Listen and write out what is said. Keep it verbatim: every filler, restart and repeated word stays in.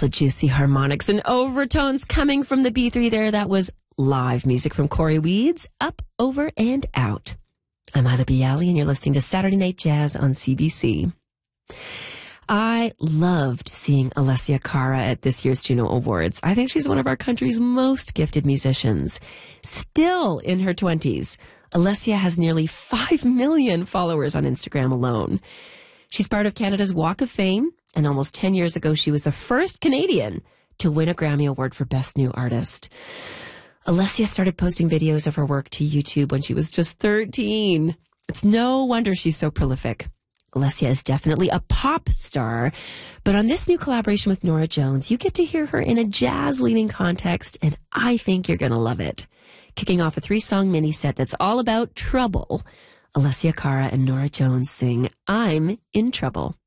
the juicy harmonics and overtones coming from the B three there. That was live music from Corey Weeds, Up, Over, and Out. I'm Ida Bialy, and you're listening to Saturday Night Jazz on C B C. I loved seeing Alessia Cara at this year's Juno Awards. I think she's one of our country's most gifted musicians. Still in her twenties, Alessia has nearly five million followers on Instagram alone. She's part of Canada's Walk of Fame, and almost ten years ago, she was the first Canadian to win a Grammy Award for Best New Artist. Alessia started posting videos of her work to YouTube when she was just thirteen. It's no wonder she's so prolific. Alessia is definitely a pop star, but on this new collaboration with Norah Jones, you get to hear her in a jazz-leaning context, and I think you're going to love it. Kicking off a three-song mini-set that's all about trouble, Alessia Cara and Norah Jones sing I'm in Trouble.